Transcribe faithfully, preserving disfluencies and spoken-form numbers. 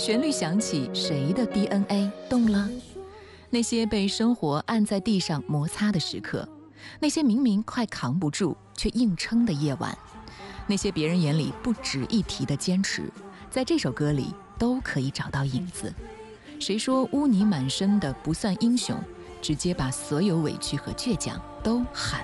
旋律响起，谁的 D N A 动了？那些被生活按在地上摩擦的时刻，那些明明快扛不住却硬撑的夜晚，那些别人眼里不值一提的坚持，在这首歌里都可以找到影子。谁说污泥满身的不算英雄，直接把所有委屈和倔强都喊